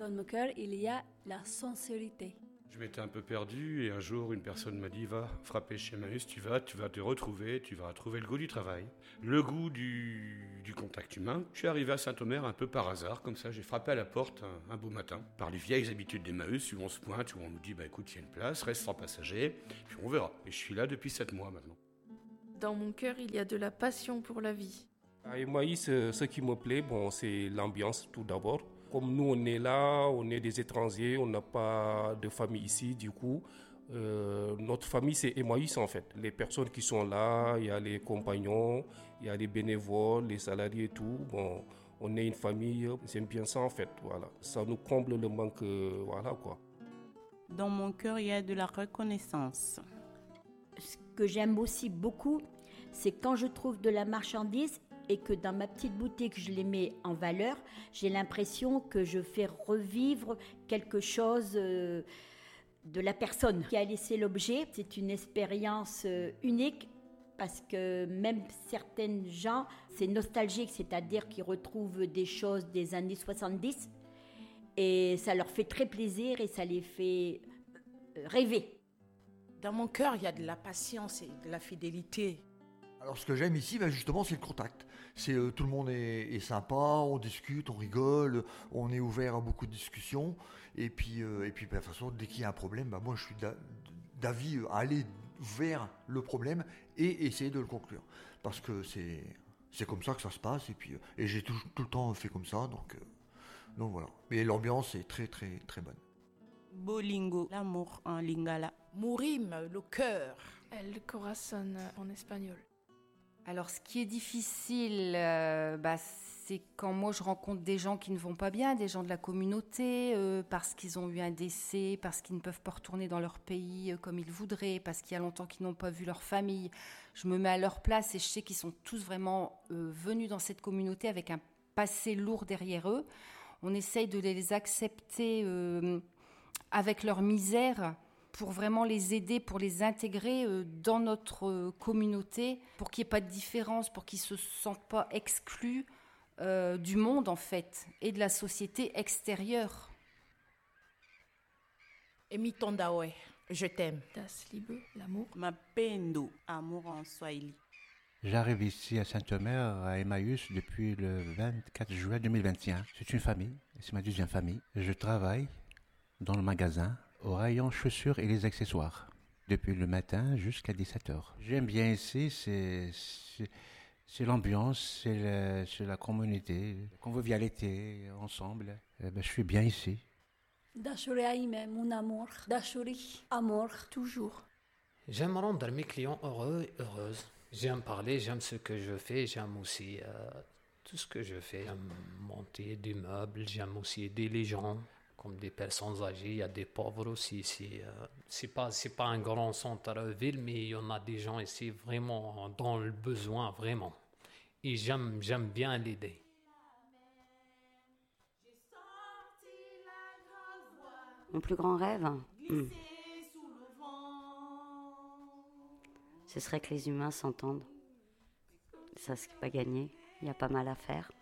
Dans mon cœur, il y a la sincérité. Je m'étais un peu perdu et un jour, une personne m'a dit « Va frapper chez Emmaüs, tu vas te retrouver, tu vas trouver le goût du travail, le goût du contact humain. » Je suis arrivé à Saint-Omer un peu par hasard, comme ça, j'ai frappé à la porte un beau matin, par les vieilles habitudes d'Emmaüs, où on se pointe, où on nous dit « Bah écoute, il y a une place, reste sans passager, puis on verra. » Et je suis là depuis 7 mois maintenant. Dans mon cœur, il y a de la passion pour la vie. À Emmaüs, ce qui me plaît, c'est l'ambiance tout d'abord. Comme nous, on est là, on est des étrangers, on n'a pas de famille ici, du coup, notre famille, c'est Emmaüs en fait. Les personnes qui sont là, il y a les compagnons, il y a les bénévoles, les salariés et tout. Bon, on est une famille, j'aime bien ça en fait, voilà. Ça nous comble le manque, voilà quoi. Dans mon cœur, il y a de la reconnaissance. Ce que j'aime aussi beaucoup, c'est quand je trouve de la marchandise et que dans ma petite boutique, je les mets en valeur, j'ai l'impression que je fais revivre quelque chose de la personne qui a laissé l'objet. C'est une expérience unique parce que même certains gens, c'est nostalgique, c'est-à-dire qu'ils retrouvent des choses des années 70 et ça leur fait très plaisir et ça les fait rêver. Dans mon cœur, il y a de la patience et de la fidélité. Alors ce que j'aime ici, justement, c'est le contact. C'est tout le monde est sympa, on discute, on rigole, on est ouvert à beaucoup de discussions. Et puis de toute façon, dès qu'il y a un problème, moi je suis d'avis à aller vers le problème et essayer de le conclure. Parce que c'est comme ça que ça se passe. Et j'ai tout le temps fait comme ça, donc voilà. Mais l'ambiance est très très très bonne. Bolingo, l'amour en lingala. Murim, le cœur. El corazón en espagnol. Alors, ce qui est difficile, c'est quand moi je rencontre des gens qui ne vont pas bien, des gens de la communauté, parce qu'ils ont eu un décès, parce qu'ils ne peuvent pas retourner dans leur pays comme ils voudraient, parce qu'il y a longtemps qu'ils n'ont pas vu leur famille. Je me mets à leur place et je sais qu'ils sont tous vraiment venus dans cette communauté avec un passé lourd derrière eux. On essaye de les accepter avec leur misère, pour vraiment les aider, pour les intégrer dans notre communauté, pour qu'il n'y ait pas de différence, pour qu'ils ne se sentent pas exclus du monde, en fait, et de la société extérieure. Emi Tondawe, je t'aime. Das Liebe, l'amour. Mapendo, amour en swahili. J'arrive ici à Saint-Omer, à Emmaüs, depuis le 24 juillet 2021. C'est une famille, c'est ma deuxième famille. Je travaille dans le magasin, au rayon chaussures et les accessoires, depuis le matin jusqu'à 17h. J'aime bien ici, c'est l'ambiance, c'est la communauté, convivialité, ensemble. Je suis bien ici. Dashuri Aime, mon amour. Dashuri, amour, toujours. J'aime rendre mes clients heureux et heureuses. J'aime parler, j'aime ce que je fais, j'aime aussi tout ce que je fais. J'aime monter des meubles, j'aime aussi aider les gens. Comme des personnes âgées, il y a des pauvres aussi ici. C'est pas un grand centre-ville, mais il y en a des gens ici vraiment dans le besoin, vraiment. Et j'aime bien l'aider. Mon plus grand rêve, ce serait que les humains s'entendent. Ça, c'est pas gagné. Il y a pas mal à faire.